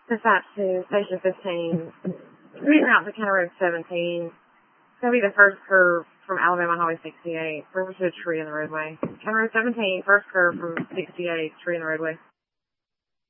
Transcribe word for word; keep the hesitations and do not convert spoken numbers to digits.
Dispatch to Station fifteen. Reading out to County Road seventeen. It's going to be the first curve from Alabama Highway sixty-eight. We're to a tree in the roadway. County Road seventeen, first curve from sixty-eight, tree in the roadway.